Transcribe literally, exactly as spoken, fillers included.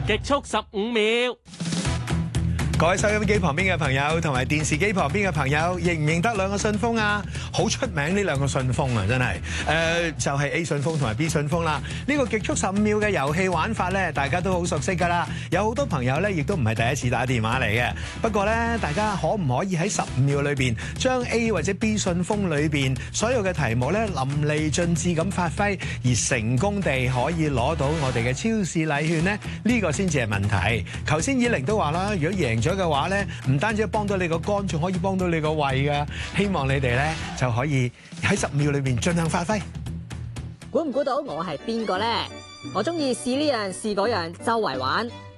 極速十五秒。 各位收音機旁邊嘅朋友同埋電視機旁邊嘅朋友，認唔認得兩個信封啊？好出名呢兩個信封啊，真係誒、呃、就係、是、A 信封同埋 B 信封啦。呢、這個極速十五秒嘅遊戲玩法咧，大家都好熟悉㗎啦。有好多朋友咧，亦都唔係第一次打電話嚟嘅。不過咧，大家可唔可以喺十五秒裏邊將 A 或者 B 信封裏邊所有嘅題目咧淋漓盡致咁發揮，而成功地可以攞到我哋嘅超市禮券呢？呢、這個先至係問題。頭先以玲都話啦，如果贏咗嘅話咧，唔單止幫到你個肝，仲可以幫到你個胃噶。希望你哋咧就可以喺十秒裏面盡量發揮。 估唔估到我係邊個咧？我中意試呢樣試嗰樣，周圍玩。